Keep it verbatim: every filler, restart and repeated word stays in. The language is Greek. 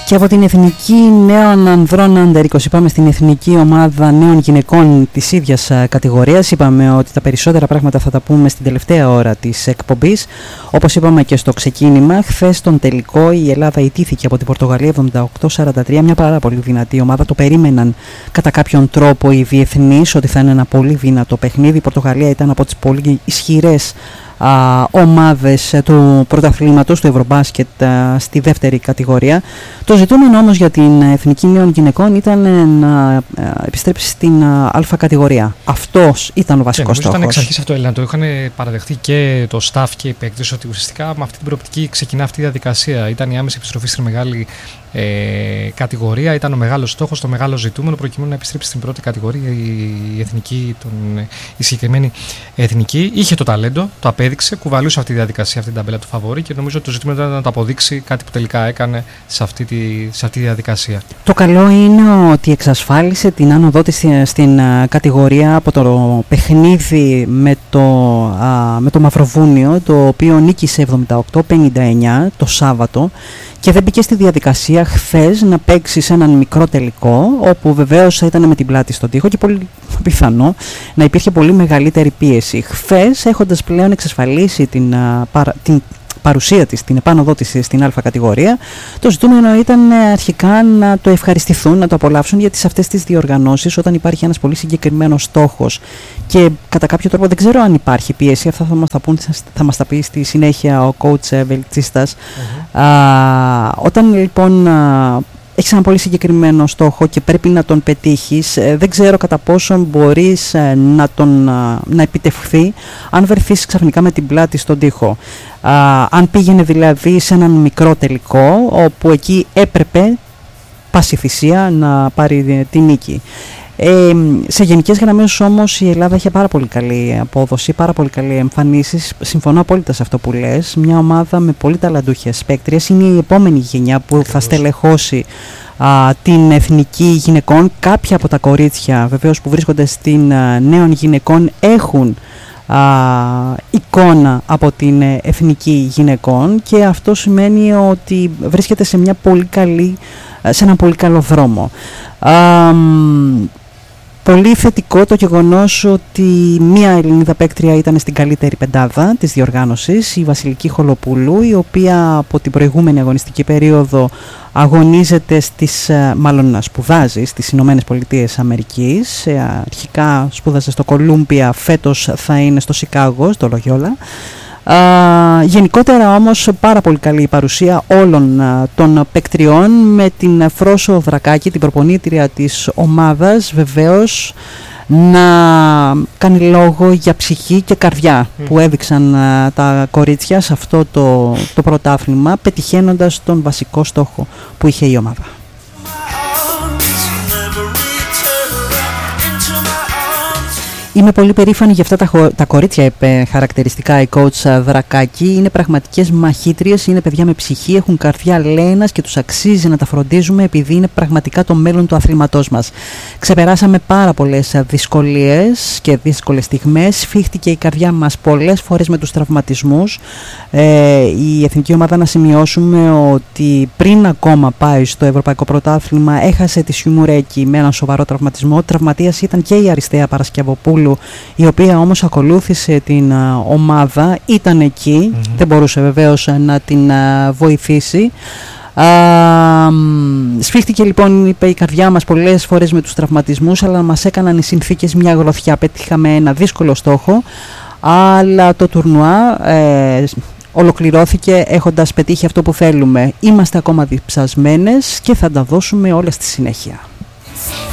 Και από την Εθνική Νέων Ανδρών Άντερ είκοσι πάμε στην Εθνική Ομάδα Νέων Γυναικών της ίδιας κατηγορίας. Είπαμε ότι τα περισσότερα πράγματα θα τα πούμε στην τελευταία ώρα της εκπομπής. Όπως είπαμε και στο ξεκίνημα, χθες τον τελικό η Ελλάδα ητήθηκε από την Πορτογαλία εβδομήντα οκτώ σαράντα τρία. Μια πάρα πολύ δυνατή ομάδα. Το περίμεναν κατά κάποιον τρόπο οι διεθνείς ότι θα είναι ένα πολύ δυνατό παιχνίδι. Η Πορτογαλία ήταν από τις πολύ ισχυρές α, ομάδες του πρωταθλήματος του Ευρωμπάσκετ α, στη δεύτερη κατηγορία. Το ζητούμενο όμως για την Εθνική Νέων Γυναικών ήταν να α, επιστρέψει στην α, Α κατηγορία. Αυτός ήταν ο βασικός στόχος. Ήταν εξ αρχής αυτό, Ελένα. Το είχαν παραδεχτεί και το staff και οι παίκτες ότι ουσιαστικά με αυτή την προοπτική ξεκινά αυτή η διαδικασία. Ήταν η άμεση επιστροφή στη μεγάλη ε, κατηγορία. Ήταν ο μεγάλος στόχος, το μεγάλο ζητούμενο προκειμένου να επιστρέψει στην πρώτη κατηγορία η, η, εθνική, τον, η συγκεκριμένη εθνική. Είχε το ταλέντο, το απέδειξε, κουβαλούσε αυτή τη διαδικασία, αυτή την ταμπέλα του φαβορί και νομίζω ότι το ζήτημα ήταν να το αποδείξει, κάτι που τελικά έκανε σε αυτή τη, σε αυτή τη διαδικασία. Το καλό είναι ότι εξασφάλισε την άνοδό της στην α, κατηγορία από το παιχνίδι με το, α, με το Μαυροβούνιο, το οποίο νίκησε εβδομήντα οκτώ πενήντα εννιά το Σάββατο και δεν μπήκε στη διαδικασία χθες να παίξει σε έναν μικρό τελικό, όπου βεβαίως θα ήταν με την πλάτη στον τοίχο και πολύ πιθανό να υπήρχε πολύ μεγαλύτερη πίεση. Χθες, έχοντας πλέον εξασφαλίσει την, α, παρα, την παρουσία της, την επάνωδό της στην Α κατηγορία, το ζητούμενο ήταν αρχικά να το ευχαριστηθούν, να το απολαύσουν, γιατί σε αυτές τις διοργανώσεις, όταν υπάρχει ένας πολύ συγκεκριμένος στόχος και κατά κάποιο τρόπο δεν ξέρω αν υπάρχει πίεση, αυτά θα μας τα, πούν, θα μας τα πει στη συνέχεια ο coach Βελτσίστας. Mm-hmm. Α, όταν λοιπόν α, έχεις ένα πολύ συγκεκριμένο στόχο και πρέπει να τον πετύχεις, δεν ξέρω κατά πόσο μπορείς να, τον, να επιτευχθεί αν βρεθείς ξαφνικά με την πλάτη στον τοίχο. Α, αν πήγαινε δηλαδή σε έναν μικρό τελικό, όπου εκεί έπρεπε πάση θυσία να πάρει τη νίκη. Ε, σε γενικές γραμμές όμως η Ελλάδα είχε πάρα πολύ καλή απόδοση, πάρα πολύ καλή εμφανίσεις. Συμφωνώ απόλυτα σε αυτό που λες. Μια ομάδα με πολύ ταλαντούχες παίκτριες. Είναι η επόμενη γενιά που θα στελεχώσει α, την εθνική γυναικών. Κάποια από τα κορίτσια βεβαίως που βρίσκονται στην α, νέων γυναικών έχουν α, εικόνα από την εθνική γυναικών και αυτό σημαίνει ότι βρίσκεται σε, μια πολύ καλή, σε έναν πολύ καλό δρόμο. Α, Πολύ θετικό το γεγονός ότι μία Ελληνίδα παίκτρια ήταν στην καλύτερη πεντάδα της διοργάνωσης, η Βασιλική Χολοπούλου, η οποία από την προηγούμενη αγωνιστική περίοδο αγωνίζεται στις, μάλλον σπουδάζει στις Ηνωμένες Πολιτείες Αμερικής. Αρχικά σπούδασε στο Κολούμπια, φέτος θα είναι στο Σικάγο, στο Λογιόλα. Uh, γενικότερα όμως πάρα πολύ καλή η παρουσία όλων uh, των παικτριών, με την Φρόσο Δρακάκη, την προπονήτρια της ομάδας, βεβαίως να κάνει λόγο για ψυχή και καρδιά mm. που έδειξαν uh, τα κορίτσια σε αυτό το, το πρωτάθλημα, πετυχαίνοντας τον βασικό στόχο που είχε η ομάδα. Είμαι πολύ περήφανη για αυτά τα, χο... τα κορίτσια, είπε χαρακτηριστικά η coach Δρακάκη. Είναι πραγματικές μαχήτριες, είναι παιδιά με ψυχή, έχουν καρδιά λέινας και τους αξίζει να τα φροντίζουμε, επειδή είναι πραγματικά το μέλλον του αθλήματός μας. Ξεπεράσαμε πάρα πολλές δυσκολίες και δύσκολες στιγμές. Σφίχτηκε η καρδιά μας πολλές φορές με τους τραυματισμούς. Ε, η εθνική ομάδα, να σημειώσουμε ότι πριν ακόμα πάει στο Ευρωπαϊκό Πρωτάθλημα, έχασε τη Σιουμουρέκη με έναν σοβαρό τραυματισμό. Τραυματίας ήταν και η Αριστεία Παρασκευοπούλου, η οποία όμως ακολούθησε την uh, ομάδα, ήταν εκεί, mm-hmm. δεν μπορούσε βεβαίως uh, να την uh, βοηθήσει. Uh, σφίχτηκε λοιπόν, είπε, η καρδιά μας πολλές φορές με τους τραυματισμούς, αλλά μας έκαναν οι συνθήκες μια γροθιά. Πετύχαμε ένα δύσκολο στόχο, αλλά το τουρνουά ε, ολοκληρώθηκε έχοντας πετύχει αυτό που θέλουμε. Είμαστε ακόμα διψασμένες και θα τα δώσουμε όλα στη συνέχεια.